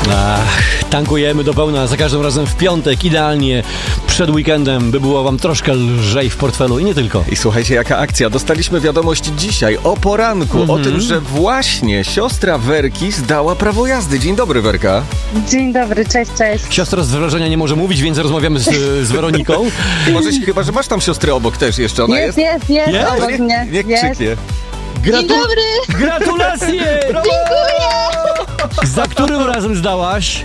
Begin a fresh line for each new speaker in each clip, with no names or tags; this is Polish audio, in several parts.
Tankujemy do pełna za każdym razem w piątek, idealnie przed weekendem, by było wam troszkę lżej w portfelu i nie tylko.
I słuchajcie, jaka akcja. Dostaliśmy wiadomość dzisiaj o poranku o tym, że właśnie siostra Werki zdała prawo jazdy. Dzień dobry, Werka.
Dzień dobry, cześć.
Siostra z wrażenia nie może mówić, więc rozmawiamy z Weroniką.
Możesz, chyba, że masz tam siostrę obok też jeszcze. Ona jest?
Jest, obok mnie.
Niech
Jest.
krzyknie.
Dzień dobry!
Gratulacje!
Dziękuję!
Za którym razem zdałaś?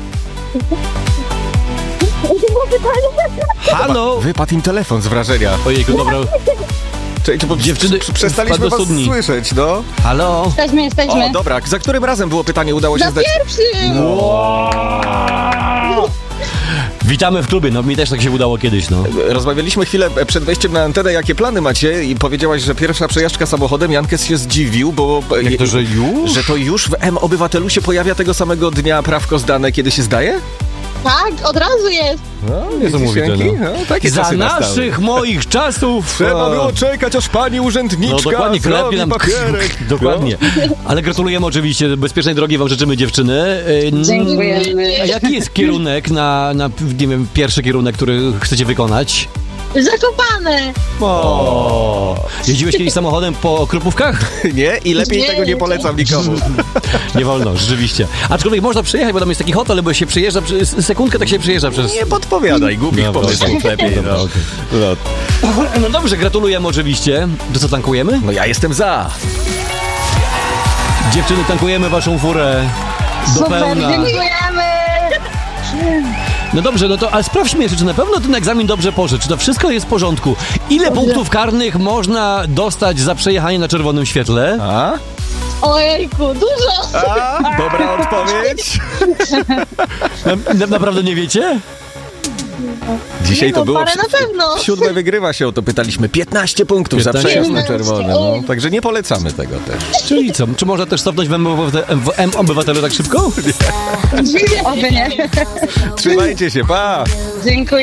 Halo?
Wypadł im telefon z wrażenia.
Ojejku, dobra.
Cześć, bo
Dziewczyny,
przestaliśmy
wpadł do
was
studni.
słyszeć, no.
Halo?
Jesteśmy.
O, dobra. Za którym razem było pytanie, udało się
Za
zdać?
pierwszym!
Witamy w klubie, no mi też tak się udało kiedyś, no.
Rozmawialiśmy chwilę przed wejściem na antenę, jakie plany macie i powiedziałaś, że pierwsza przejażdżka samochodem. Jankes się zdziwił, bo...
Jak to, że już?
Że to już w M-Obywatelu się pojawia tego samego dnia prawko zdane, kiedy się zdaje?
Tak, od razu jest.
No,
Niesamowite,
no. Takie
Za
czasy nastały.
naszych, moich czasów.
Trzeba było czekać, aż pani urzędniczka
No dokładnie, klepie
zrobi
nam
papierek.
Dokładnie. Ale gratulujemy oczywiście, bezpiecznej drogi wam życzymy, dziewczyny.
Dziękujemy.
A jaki jest kierunek na nie wiem, pierwszy kierunek, który chcecie wykonać?
Zakopane.
Jeździłeś kiedyś samochodem po Krupówkach?
Nie? I lepiej
Nie,
tego nie polecam nikomu.
Nie wolno, rzeczywiście. Aczkolwiek można przyjechać, bo tam jest taki hotel, bo się przyjeżdża, sekundkę tak się przyjeżdża przez...
Nie podpowiadaj, głupich
Dobra,
pomysłów lepiej.
Dobra,
No.
okej.
No.
No dobrze, gratulujemy oczywiście. To co, tankujemy?
No ja jestem za.
Dziewczyny, tankujemy waszą furę do
Super,
pełna.
dziękujemy.
No dobrze, no to ale sprawdźmy jeszcze, czy na pewno ten egzamin dobrze poszedł, czy to wszystko jest w porządku. Ile punktów karnych można dostać za przejechanie na czerwonym świetle?
A?
Ojejku, dużo.
Dobra odpowiedź.
Naprawdę nie wiecie?
Dzisiaj to było...
Parę na pewno.
7 wygrywa się, o to pytaliśmy. 15 punktów za
15.
przejazd na czerwone. No. Także nie polecamy tego też.
Czyli co? Czy można też cofnąć w M-Obywatelu tak szybko?
Oby nie.
Trzymajcie się, pa!
Dziękuję.